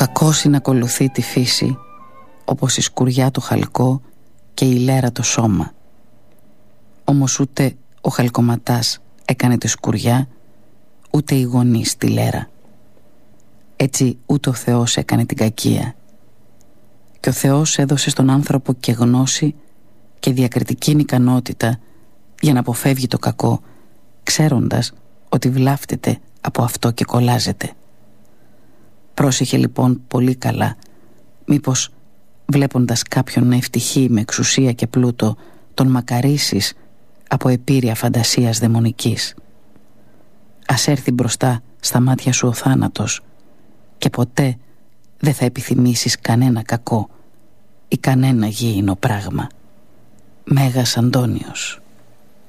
κακό συνακολουθεί τη φύση, όπως η σκουριά το χαλκό και η λέρα το σώμα. Όμως ούτε ο χαλκοματάς έκανε τη σκουριά, ούτε οι γονείς τη λέρα. Έτσι ούτε ο Θεός έκανε την κακία. Και ο Θεός έδωσε στον άνθρωπο και γνώση και διακριτική ικανότητα για να αποφεύγει το κακό, ξέροντας ότι βλάφτεται από αυτό και κολλάζεται. Πρόσεχε λοιπόν πολύ καλά, μήπως βλέποντας κάποιον να ευτυχεί με εξουσία και πλούτο, τον μακαρίσεις από επίρρεια φαντασίας δαιμονικής. Ας έρθει μπροστά στα μάτια σου ο θάνατος και ποτέ δεν θα επιθυμήσεις κανένα κακό ή κανένα γήινο πράγμα. Μέγας Αντώνιος.